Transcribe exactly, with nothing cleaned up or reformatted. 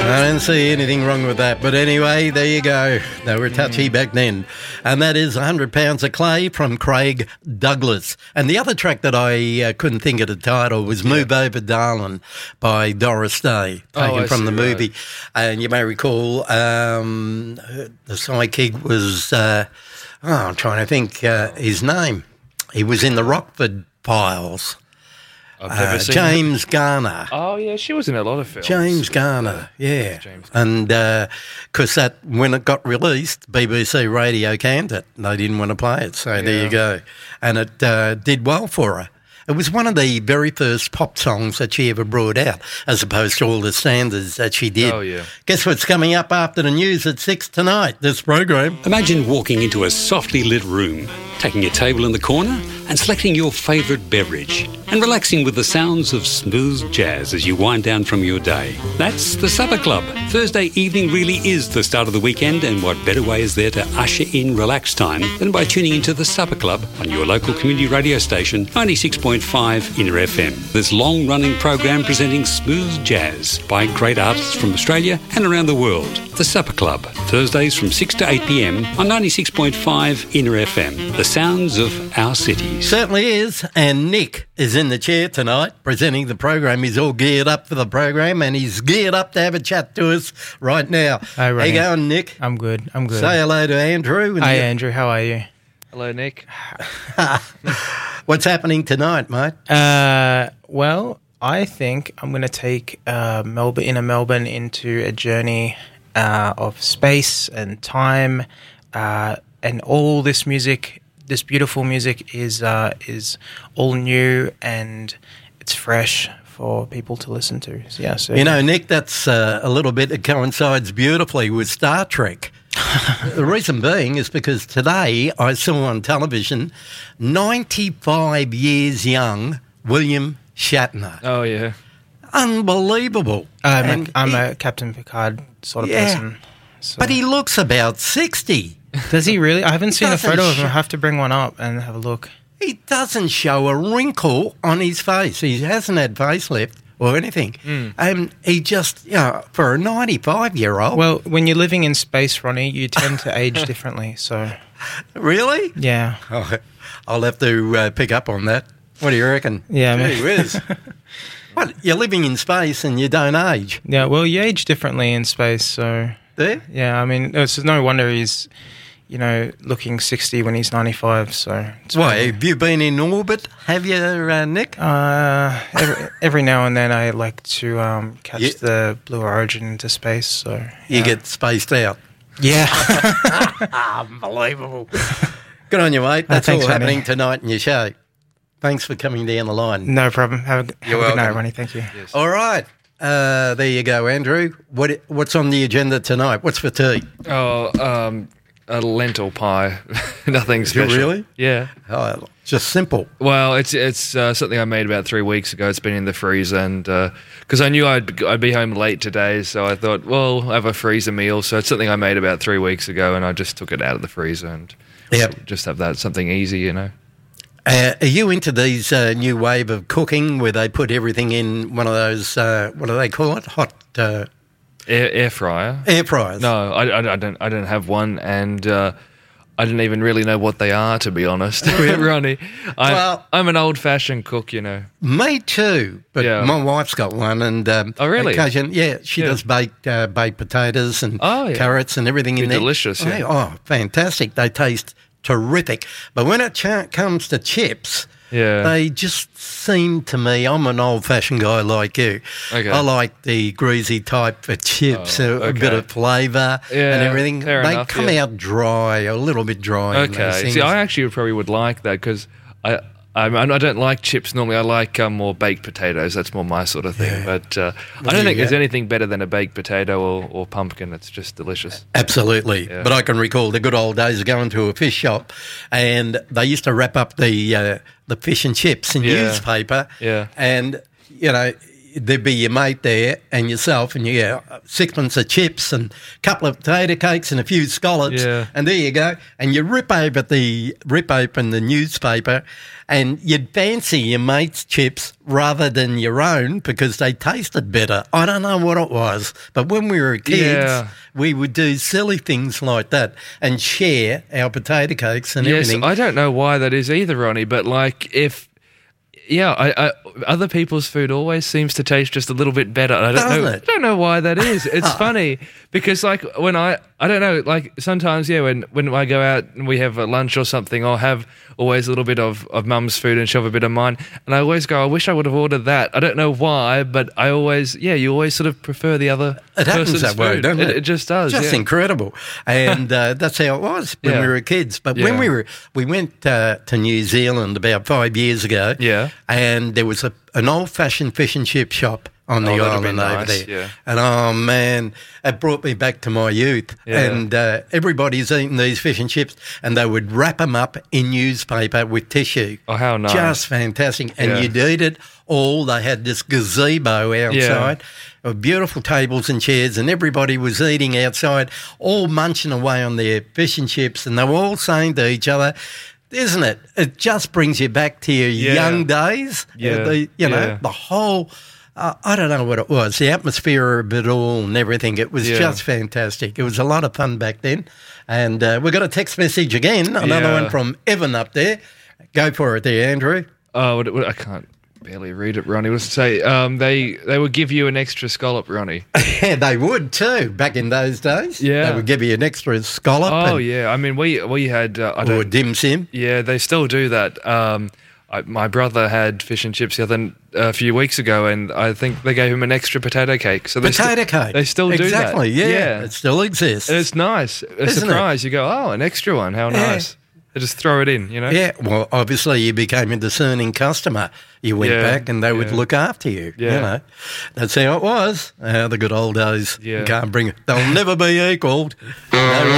I don't see anything wrong with that. But anyway, there you go. They were touchy mm. back then. And that is one hundred pounds of Clay from Craig Douglas. And the other track that I uh, couldn't think of the title was yeah. Move Over Darlin' by Doris Day, taken oh, from see, the movie. Right. And you may recall um, the sidekick was, uh, oh, I'm trying to think uh, his name. He was in the Rockford Files. I've never uh, seen James her. Garner. Oh, yeah, she was in a lot of films. James Garner, yeah. James Garner. And because uh, that, when it got released, B B C Radio canned it. They didn't want to play it, so yeah. there you go. And it uh, did well for her. It was one of the very first pop songs that she ever brought out, as opposed to all the standards that she did. Oh, yeah. Guess what's coming up after the news at six tonight, this program? Imagine walking into a softly lit room, taking a table in the corner and selecting your favourite beverage and relaxing with the sounds of smooth jazz as you wind down from your day. That's the Supper Club. Thursday evening really is the start of the weekend, and what better way is there to usher in relax time than by tuning into the Supper Club on your local community radio station, ninety-six point five Inner F M. This long-running program presenting smooth jazz by great artists from Australia and around the world. The Supper Club, Thursdays from six to eight p m on ninety-six point five Inner F M. The sounds of our cities. Certainly is, and Nick is in the chair tonight presenting the program. He's all geared up for the program, and he's geared up to have a chat to us right now. Hi, Ronnie. How you going, Nick? I'm good, I'm good. Say hello to Andrew. Hi, Andrew, how are you? Hello, Nick. What's happening tonight, mate? Uh, well, I think I'm going to take uh, Melbourne, inner Melbourne into a journey uh, of space and time, uh, and all this music. This beautiful music is uh, is all new and it's fresh for people to listen to. Yeah, so you know, Nick, that's uh, a little bit. It coincides beautifully with Star Trek. The reason being is because today I saw on television ninety-five years young William Shatner. Oh yeah, unbelievable. I'm, a, I'm he, a Captain Picard sort of yeah, person, so. But he looks about sixty. Does he really? I haven't seen a photo of him. Sh- I have to bring one up and have a look. He doesn't show a wrinkle on his face. He hasn't had facelift or anything. Mm. And he just, you know, for a ninety-five-year-old. Well, when you're living in space, Ronnie, you tend to age differently, so. Really? Yeah. Oh, I'll have to uh, pick up on that. What do you reckon? Yeah, Gee whiz. What? You're living in space and you don't age? Yeah, well, you age differently in space, so. There? Yeah, I mean, it's no wonder he's, you know, looking sixty when he's ninety-five, so... Why, have you been in orbit, have you, uh, Nick? Uh, every, every now and then I like to um, catch yeah. the Blue Origin into space, so... You yeah. get spaced out? Yeah. Unbelievable. Good on you, mate. That's oh, thanks, all happening Ronnie. tonight in your show. Thanks for coming down the line. No problem. Have a, have You're a good welcome. night, Ronnie. Thank you. Yes. All right. Uh, there you go, Andrew. What What's on the agenda tonight? What's for tea? Oh, um, a lentil pie. Nothing special. Really? Yeah. Oh, just simple. Well, it's it's uh, something I made about three weeks ago. It's been in the freezer, and because uh, I knew I'd I'd be home late today, so I thought, well, I'll have a freezer meal. So it's something I made about three weeks ago, and I just took it out of the freezer and yep. just have that something easy, you know. Uh, are you into these uh, new wave of cooking where they put everything in one of those, uh, what do they call it, hot... Uh, air, air fryer? Air fryers. No, I, I, I don't I don't have one, and uh, I didn't even really know what they are, to be honest, Ronnie. I, well, I'm an old-fashioned cook, you know. Me too, but yeah. my wife's got one. and um, Oh, really? Occasion, yeah, she yeah. does baked, uh, baked potatoes and oh, yeah. carrots and everything Be in there. delicious, yeah. Oh, fantastic. They taste terrific. But when it ch- comes to chips... Yeah. They just seem to me, I'm an old-fashioned guy like you. Okay. I like the greasy type for chips, Oh, a, a okay. bit of flavour Yeah, and everything. fair they enough, come yeah. out dry, a little bit dry. in those Okay. things. See, I actually probably would like that because I, I I don't like chips normally. I like um, more baked potatoes. That's more my sort of thing. Yeah. But uh, I you don't think go. there's anything better than a baked potato or, or pumpkin. It's just delicious. Absolutely. Yeah. But I can recall the good old days of going to a fish shop and they used to wrap up the uh, the fish and chips in Yeah. newspaper. Yeah. And, you know, there'd be your mate there and yourself, and you get sixpence of chips and a couple of potato cakes and a few scallops, Yeah. and there you go. And you rip over the rip open the newspaper, and you'd fancy your mate's chips rather than your own because they tasted better. I don't know what it was, but when we were kids, Yeah. we would do silly things like that and share our potato cakes and Yes, everything. I don't know why that is either, Ronnie, but like if. Yeah, I, I, other people's food always seems to taste just a little bit better. I don't Doesn't know. it? I don't know why that is. It's funny because, like, when I, I don't know, like sometimes, yeah, when when I go out and we have a lunch or something, I'll have always a little bit of, of mum's food and shove a bit of mine, and I always go, I wish I would have ordered that. I don't know why, but I always, yeah, you always sort of prefer the other It happens person's that way, food. doesn't it? It, it just does. Just yeah. incredible. And uh, that's how it was when Yeah. we were kids. But when Yeah. we were, we went uh, to New Zealand about five years ago. Yeah. And there was a, an old-fashioned fish and chip shop on the Oh, that'd island be over nice, there. yeah. And oh man, it brought me back to my youth. Yeah. And uh, everybody's eating these fish and chips, and they would wrap them up in newspaper with tissue. Oh, how nice. Just fantastic. And Yeah. you'd eat it all. They had this gazebo outside. There were beautiful tables and chairs, and everybody was eating outside, all munching away on their fish and chips, and they were all saying to each other, isn't it? It just brings you back to your Yeah. young days. Yeah. Uh, the, you know, Yeah. the whole, uh, I don't know what it was, the atmosphere of it all and everything. It was Yeah. just fantastic. It was a lot of fun back then. And uh, we got a text message again, another Yeah. one from Evan up there. Go for it there, Andrew. Oh, what, what, I can't barely read it, Ronnie. What's it say? Um, they they would give you an extra scallop, Ronnie. Yeah, they would too, back in those days. Yeah. They would give you an extra scallop Oh and, yeah, I mean we we had uh, I or don't dim sim. yeah they still do that. Um, I, my brother had fish and chips the other a few weeks ago, and I think they gave him an extra potato cake. So they Potato sti- cake. They still do that. Exactly, yeah. yeah. It still exists. And it's nice. A Isn't it? surprise. You go, oh, an extra one. How Yeah. nice. They just throw it in, you know. Yeah, well, obviously you became a discerning customer. You went Yeah, back and they would yeah. look after you. You Yeah. know, that's how it was. Uh, the good old days. Yeah. You can't bring it. They'll never be equalled. No